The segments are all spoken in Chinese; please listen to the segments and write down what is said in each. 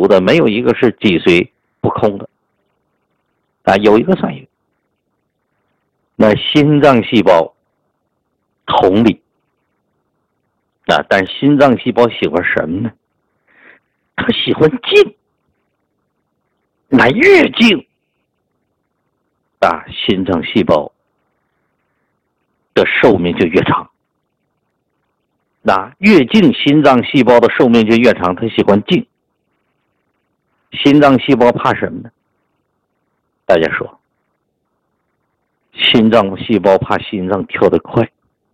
足的，没有一个是脊髓不空的啊，有一个算一个。那心脏细胞同理啊，但心脏细胞喜欢什么呢？它喜欢静，那越静啊，心脏细胞的寿命就越长。那越静，心脏细胞的寿命就越长，它喜欢静。心脏细胞怕什么呢？大家说，心脏细胞怕心脏跳得快，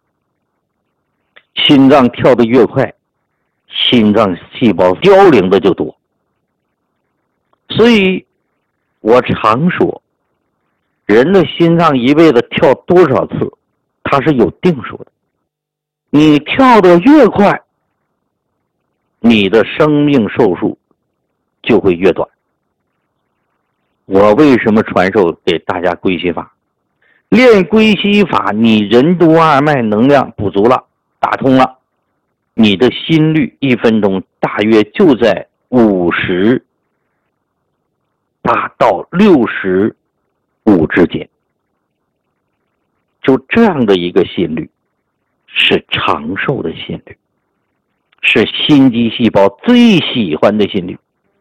心脏跳得越快，心脏细胞凋零的就多。所以我常说，人的心脏一辈子跳多少次，它是有定数的。你跳得越快，你的生命寿数就会越短。我为什么传授给大家归息法？练归息法，你任督二脉能量补足了，打通了，你的心率1分钟大约就在58到65之间，就这样的一个心率是长寿的心率，是心肌细胞最喜欢的心率。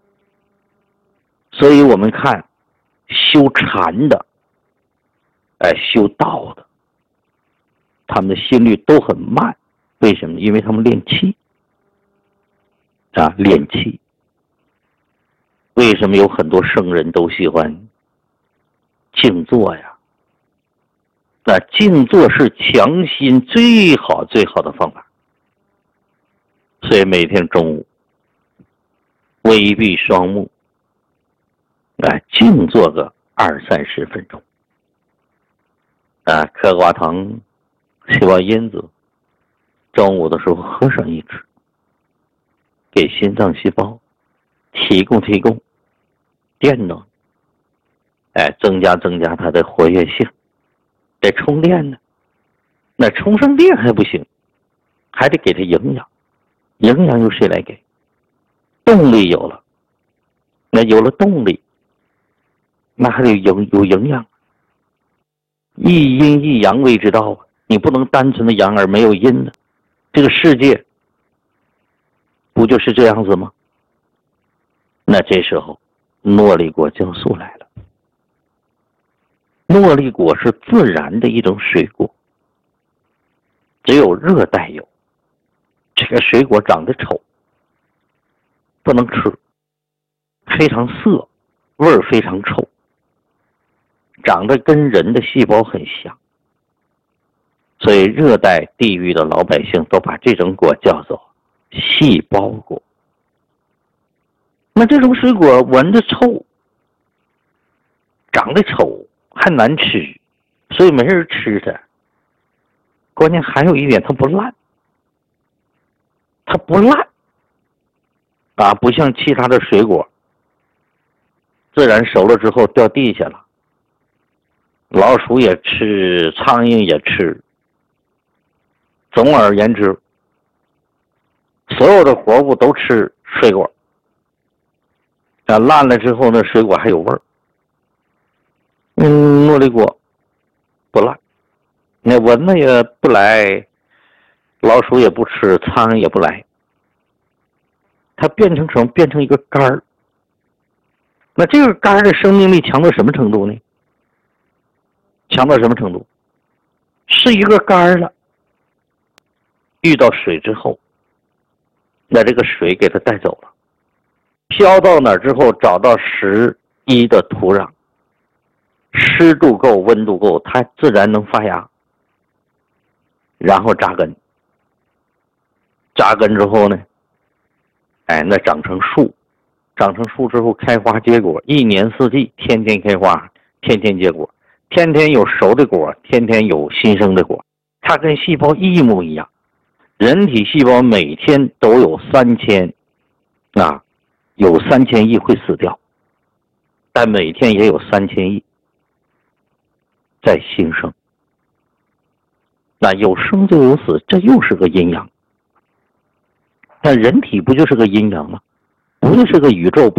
所以我们看修禅的修道的，他们的心率都很慢。为什么？因为他们练气啊，练气。为什么有很多圣人都喜欢静坐呀？那静坐是强心最好的方法。所以每天中午微闭双目，静坐个20-30分钟，嗑瓜糖、细胞因子，中午的时候喝上一支，给心脏细胞提供电能，增加它的活跃性，得充电呢。那充上电还不行，还得给它营养。营养由谁来给？动力有了，那有了动力，那还得有营养。一阴一阳谓之道，你不能单纯的阳而没有阴的。这个世界不就是这样子吗？那这时候诺丽果酵素来了。诺丽果是自然的一种水果，只有热带有。这个水果长得丑，不能吃，非常涩，味儿非常臭，长得跟人的细胞很像。所以热带地域的老百姓都把这种果叫做细胞果。那这种水果闻着臭，长得丑，还难吃，所以没人吃它。关键还有一点，它不烂，不像其他的水果，自然熟了之后掉地下了，老鼠也吃，苍蝇也吃。总而言之，所有的活物都吃水果，烂了之后呢，水果还有味儿。诺丽果不烂，那蚊子也不来，老鼠也不吃，苍蝇也不来。它变成什么？变成一个杆儿。那这个杆儿的生命力强到什么程度呢？强到什么程度？是一个杆儿了，遇到水之后，那这个水给它带走了，飘到哪儿之后，找到11的土壤，湿度够，温度够，它自然能发芽，然后扎根。扎根之后呢，那长成树，长成树之后开花结果，一年四季天天开花，天天结果，天天有熟的果，天天有新生的果。它跟细胞一模一样。人体细胞每天都有3000亿会死掉，但每天也有3000亿在新生。那有生就有死，这又是个阴阳。那人体不就是个阴阳吗？不就是个宇宙？